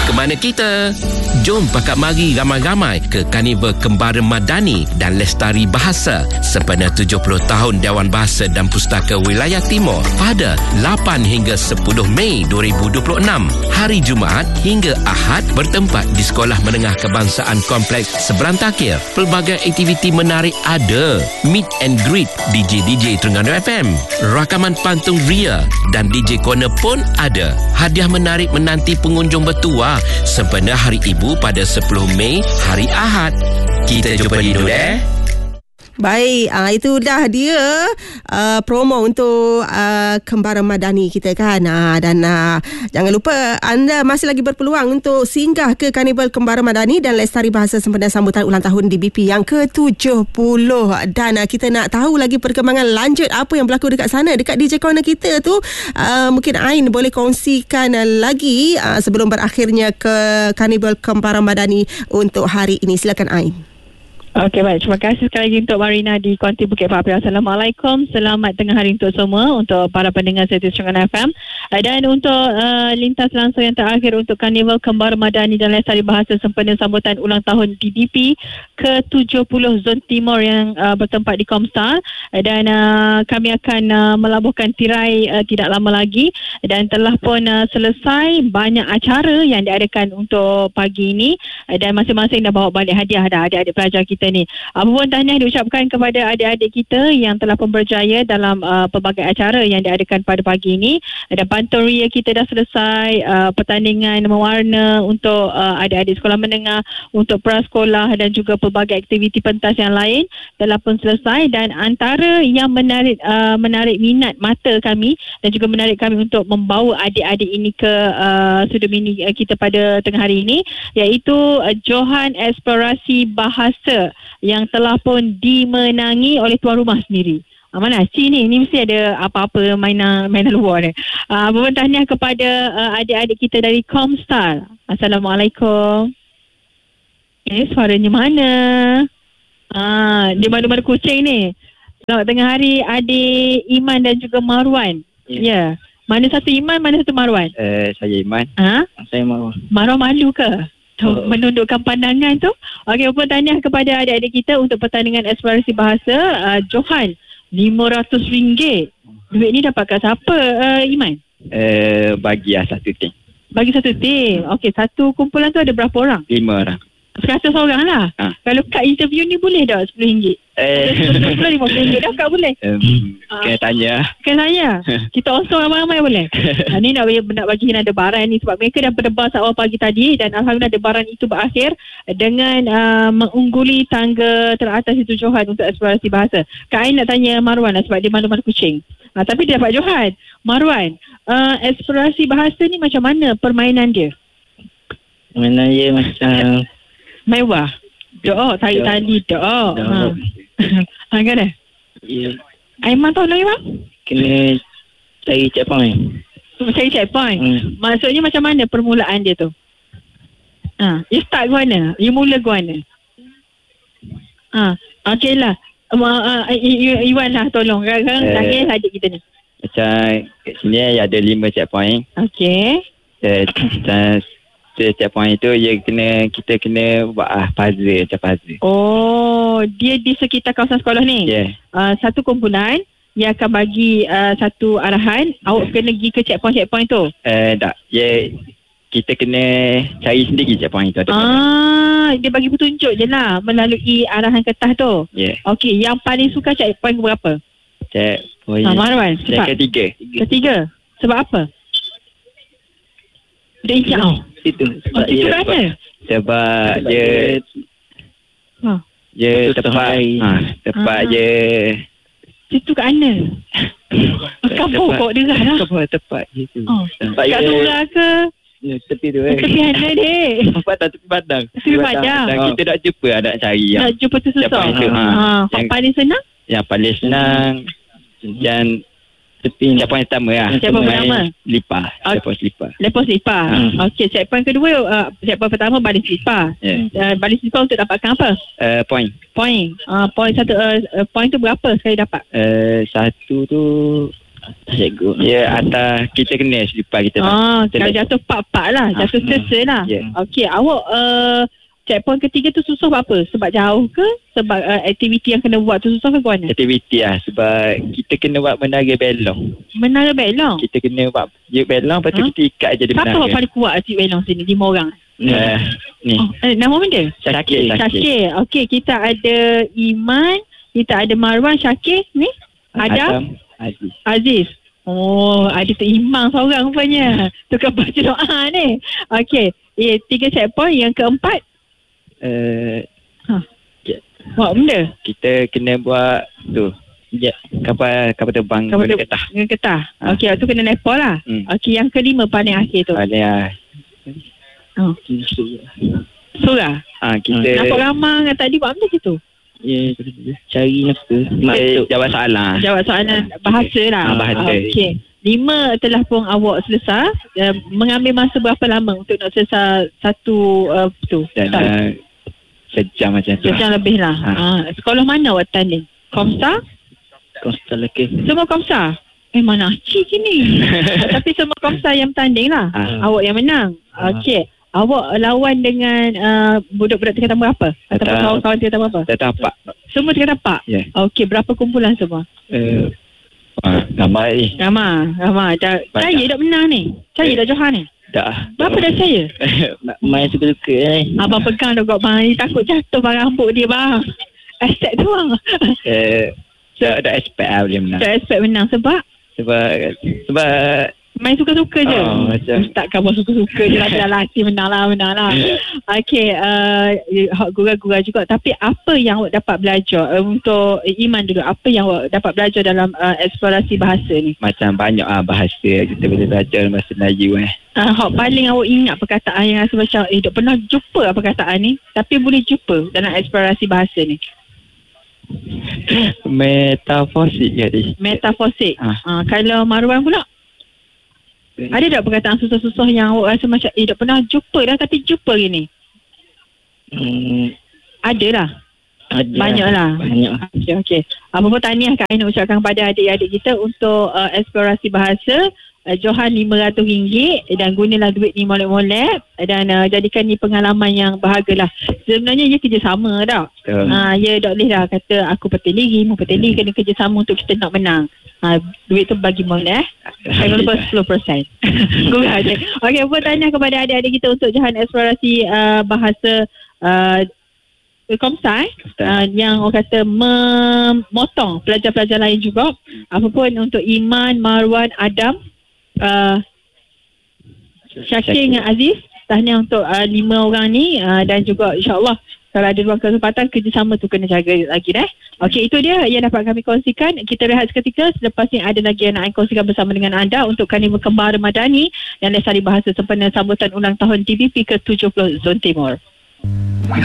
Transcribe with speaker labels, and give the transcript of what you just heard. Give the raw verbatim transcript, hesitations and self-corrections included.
Speaker 1: Ke mana kita? Jom pakat mari ramai-ramai ke Karnival Kembara Madani dan Lestari Bahasa sempena tujuh puluh tahun Dewan Bahasa dan Pustaka Wilayah Timur pada lapan hingga sepuluh Mei dua ribu dua puluh enam. Hari Jumaat hingga Ahad bertempat di Sekolah Menengah Kebangsaan Kompleks Seberantakir. Pelbagai aktiviti menarik ada. Meet and greet D J-D J Terengganu F M. Rakaman pantun ria dan D J Corner pun ada. Hadiah menarik menanti pengunjung bertuah sempena Hari Ibu pada sepuluh Mei hari Ahad. Kita jumpa di Nur eh.
Speaker 2: Baik, uh, itu dah dia uh, promo untuk uh, Kembara Madani kita kan. Uh, dan uh, jangan lupa anda masih lagi berpeluang untuk singgah ke Karnival Kembara Madani dan Lestari Bahasa sempena sambutan ulang tahun D B P yang ke tujuh puluh. Dan uh, kita nak tahu lagi perkembangan lanjut apa yang berlaku dekat sana, dekat D J Corner kita tu. Uh, mungkin Ain boleh kongsikan uh, lagi uh, sebelum berakhirnya ke Karnival Kembara Madani untuk hari ini. Silakan Ain.
Speaker 3: Okey, baik. Terima kasih sekali lagi untuk Marina di Konti Bukit Papi. Assalamualaikum. Selamat tengah hari untuk semua, untuk para pendengar setia Terengganu F M. Dan untuk uh, lintas langsung yang terakhir untuk Karnival Kembara Madani dan Lestari Bahasa sempena sambutan ulang tahun D D P ke tujuh puluh Zon Timur yang uh, bertempat di Comstar. Dan uh, kami akan uh, melabuhkan tirai uh, tidak lama lagi dan telah pun uh, selesai banyak acara yang diadakan untuk pagi ini. Uh, dan masing-masing dah bawa balik hadiah dah adik-adik pelajar kita ni. Apa pun tahniah diucapkan kepada adik-adik kita yang telah pun berjaya dalam uh, pelbagai acara yang diadakan pada pagi ini. Dan pantun ria kita dah selesai, uh, pertandingan mewarna untuk uh, adik-adik sekolah menengah, untuk prasekolah dan juga pelbagai aktiviti pentas yang lain telah pun selesai. Dan antara yang menarik uh, menarik minat mata kami dan juga menarik kami untuk membawa adik-adik ini ke uh, studio mini uh, kita pada tengah hari ini, iaitu uh, Johan Eksplorasi Bahasa yang telah pun dimenangi oleh tuan rumah sendiri. Ah, mana sini ni mesti ada apa-apa mainan mainan luar ni. Ah, uh, tahniah kepada uh, adik-adik kita dari Comstar. Assalamualaikum. Eh, suaranya mana? Ah, dia madu-madu kucing ni. Selamat tengah hari adik Iman dan juga Marwan. Ya. Yeah. Yeah. Mana satu Iman, mana satu Marwan?
Speaker 4: Eh, uh, saya Iman.
Speaker 3: Ha?
Speaker 4: Saya Marwan.
Speaker 3: Marwan malu ke? Tu, oh. Menundukkan pandangan tu. Okey, apa tahniah kepada adik-adik kita untuk pertandingan eksplorasi bahasa. uh, Johan, lima ratus ringgit. Duit ni dapat kat siapa, uh, Iman?
Speaker 4: Eh, uh, bagi lah satu tim.
Speaker 3: Bagi satu tim. Okey, satu kumpulan tu ada berapa orang?
Speaker 4: Lima orang.
Speaker 3: Seratus orang lah. Ha. Kalau kat interview ni boleh tak sepuluh ringgit?
Speaker 4: Eh.
Speaker 3: sepuluh, lima puluh ringgit dah kat boleh?
Speaker 4: Um, ha. Kena tanya.
Speaker 3: Kena tanya. Kita osong ramai-ramai boleh? Ha, ni nak, nak bagi nak debaran ni sebab mereka dah berdebar awal pagi tadi dan alhamdulillah debaran itu berakhir dengan uh, mengungguli tangga teratas itu Johan untuk eksplorasi bahasa. Kak Ain nak tanya Marwan lah sebab dia malu-malu kucing. Ha, tapi dia dapat Johan. Marwan, uh, eksplorasi bahasa ni macam mana permainan dia?
Speaker 4: Permainan dia macam
Speaker 3: mewah. Doa, tarik tali, doa. Ha. Ha, kan dah?
Speaker 4: Ya.
Speaker 3: Aiman tahu lah, Aiman?
Speaker 4: Kena cari checkpoint.
Speaker 3: Cari checkpoint?
Speaker 4: Hmm.
Speaker 3: Maksudnya macam mana permulaan dia tu? Ha. You start ke mana? You mula ke mana? Ha. Okey lah. Uh, uh, Iwan lah tolong. Sekarang uh, tanya adik kita ni.
Speaker 4: Macam kat sini ada lima checkpoint.
Speaker 3: Okey.
Speaker 4: Dan checkpoint itu ya kena kita kena buat ah, puzzle macam puzzle.
Speaker 3: Oh, dia di sekitar kawasan sekolah ni.
Speaker 4: Yeah.
Speaker 3: Uh, satu kumpulan yang akan bagi uh, satu arahan, awak kena pergi ke checkpoint-checkpoint tu.
Speaker 4: Eh uh, tak. Ya yeah, kita kena cari sendiri checkpoint tu.
Speaker 3: Ah, dia bagi petunjuk je lah melalui arahan kertas tu.
Speaker 4: Ya. Yeah.
Speaker 3: Okey, yang paling suka checkpoint berapa?
Speaker 4: Checkpoint.
Speaker 3: Ah, Marwan, cepat.
Speaker 4: Ketiga.
Speaker 3: Ketiga. Sebab apa? Dia injak tau.
Speaker 4: Situ.
Speaker 3: Oh, situ kat mana?
Speaker 4: Sebab dia
Speaker 3: ha.
Speaker 4: Dia tepat ha, Tepat
Speaker 3: ha.
Speaker 4: je.
Speaker 3: Situ kat mana? Kampung kau dengar lah.
Speaker 4: Tepat Tepat je tu.
Speaker 3: Oh. Kat Surah ke?
Speaker 4: Ya, tepi tu eh.
Speaker 3: Tepi mana dek?
Speaker 4: Padang, tepi padang.
Speaker 3: Tepi padang.
Speaker 4: Dan kita nak jumpa, nak cari yang
Speaker 3: nak jumpa tu susah.
Speaker 4: Tu, ha.
Speaker 3: Ha. Yang paling senang?
Speaker 4: Yang paling senang dan tepi checkpoint pertama lah.
Speaker 3: Checkpoint pertama
Speaker 4: Lipah. Checkpoint selipar.
Speaker 3: Lepas selipar. Hmm. Okey, checkpoint kedua, uh, checkpoint pertama baling selipar. Yeah. Uh, baling selipar untuk dapatkan apa?
Speaker 4: Uh, point.
Speaker 3: Point. Uh, point satu uh, point tu berapa sekali dapat?
Speaker 4: Uh, satu tu
Speaker 5: Cikgu.
Speaker 4: Ya, atas kita kena selipar kita.
Speaker 3: Ah,
Speaker 4: Kita
Speaker 3: kalau
Speaker 4: nak-
Speaker 3: jatuh pak-pak lah,
Speaker 4: Ah,
Speaker 3: jatuh
Speaker 4: hmm.
Speaker 3: selesa lah.
Speaker 4: Ya.
Speaker 3: Okey, awak uh, checkpoint ketiga tu susah apa? Sebab jauh ke? Sebab uh, aktiviti yang kena buat tu susah ke ke mana?
Speaker 4: Aktiviti lah. Sebab kita kena buat menara belong.
Speaker 3: Menara belong.
Speaker 4: Kita kena buat je belong, lepas tu
Speaker 3: Ha?
Speaker 4: kita ikat je di
Speaker 3: Siapa
Speaker 4: menara.
Speaker 3: awak paling kuat asyik belong sini? Lima orang.
Speaker 4: Uh, ni.
Speaker 3: Oh, eh, nama benda?
Speaker 4: Syakir.
Speaker 3: Syakir. Okey, kita ada Iman, kita ada Marwan, Syakir, ni Adam,
Speaker 4: Aziz.
Speaker 3: Aziz. Oh, ada tu Imam seorang rupanya. Tukar baca doa ni. Okey, eh, tiga checkpoint. Yang keempat,
Speaker 4: Uh,
Speaker 3: buat benda.
Speaker 4: kita kena buat tu. Ya, kapal kapal terbang
Speaker 3: Kapal
Speaker 4: guna
Speaker 3: ter-
Speaker 4: getah.
Speaker 3: Dengan getah.
Speaker 4: Ha.
Speaker 3: Okey, tu kena nepal lah.
Speaker 4: Hmm.
Speaker 3: Okey, yang kelima paling akhir tu.
Speaker 4: Paling ah.
Speaker 3: Oh. Surah.
Speaker 4: Ah, kita
Speaker 3: Nampak ramah dengan tadi buat benda situ.
Speaker 5: Ya, cari apa?
Speaker 4: eh, jawab soalan.
Speaker 3: Jawab soalan bahasa lah.
Speaker 4: Ah, bahasa.
Speaker 3: Okey. Lima telah pun awak selesai. Uh, mengambil masa berapa lama untuk nak selesai satu uh, tu?
Speaker 4: Dan
Speaker 3: Tak.
Speaker 4: uh, sejam macam tu.
Speaker 3: Sejam lebih lah.
Speaker 4: Ha.
Speaker 3: Ha. Sekolah mana awak tanding? Komsa?
Speaker 5: Konstal lagi.
Speaker 3: Semua Komsa? Eh, mana cik ni? Tapi semua Komsa yang bertanding lah.
Speaker 4: Ha.
Speaker 3: Awak yang menang. Okey. Awak lawan dengan uh, budak-budak tingkatan berapa? Ataupun
Speaker 4: Tak-
Speaker 3: kawan-kawan tingkatan berapa?
Speaker 4: Tak tahu apa.
Speaker 3: Semua tingkatan empat?
Speaker 4: Ya.
Speaker 3: Okey, berapa kumpulan semua?
Speaker 4: Uh, ah, ramai ni.
Speaker 3: Ramai, ramai. Dah, saya dah menang ni. Saya dah Johan ni.
Speaker 4: Dah.
Speaker 3: Berapa dah saya?
Speaker 5: Main suka-suka eh.
Speaker 3: Abang pegang dah kot bang. Ni takut jatuh bang rambut dia bang. Aset tu bang.
Speaker 4: Eh, dah dah expect lah boleh menang.
Speaker 3: Tak expect menang sebab
Speaker 4: Sebab sebab
Speaker 3: main suka-suka je.
Speaker 4: Oh, macam-
Speaker 3: Takkan buat suka-suka je lah. Dah lati menang lah, menang lah. Okey, uh, hak gurau-gurau juga. Tapi apa yang awak dapat belajar uh, untuk uh, Iman dulu? Apa yang awak dapat belajar dalam uh, eksplorasi bahasa ni?
Speaker 4: macam banyak ah bahasa kita boleh belajar bahasa Melayu eh.
Speaker 3: Uh, hak paling awak ingat perkataan yang rasa macam eh, tak pernah jumpa lah perkataan ni. Tapi boleh jumpa dalam eksplorasi bahasa ni.
Speaker 4: Metaforik jadi.
Speaker 3: Metafosik.
Speaker 4: Ah.
Speaker 3: Uh, kalau Marwan pula? Ada tak perkataan susah-susah yang awak rasa macam eh, tak pernah jumpa dah tapi jumpa hari ni?
Speaker 5: Hmm,
Speaker 3: Ada lah.
Speaker 5: ada.
Speaker 3: Banyak lah.
Speaker 5: Banyak.
Speaker 3: Okey, okey. Apa pun tahniah Kak Aina ucapkan kepada adik-adik kita untuk uh, eksplorasi bahasa. Uh, Johan lima ratus ringgit dan gunalah duit ni molek-molek dan uh, jadikan ni pengalaman yang bahagia lah. Sebenarnya ia kerjasama tau.
Speaker 4: Betul.
Speaker 3: Ha, ya tak boleh lah kata aku petili, mu petili, kena kerjasama untuk kita nak menang. Ha, duit tu bagi molek. Jangan lupa sepuluh peratus. Gurau je. Okey, apa tanya kepada adik-adik kita untuk Johan eksplorasi uh, bahasa uh, Komsa eh? uh, yang orang kata memotong pelajar-pelajar lain juga. Apapun untuk Iman, Marwan, Adam, uh, Syakir dengan Aziz. Tahniah untuk uh, lima orang ni uh, dan juga insyaAllah kalau ada ruang kesempatan kerjasama tu kena jaga lagi dah. Okey, itu dia yang dapat kami kongsikan. Kita rehat seketika. Selepas ni ada lagi yang nak kongsikan bersama dengan anda untuk Karnival Kembara Madani dan Lestari Bahasa sempena sambutan ulang tahun T B P ke tujuh puluh Zon Timur.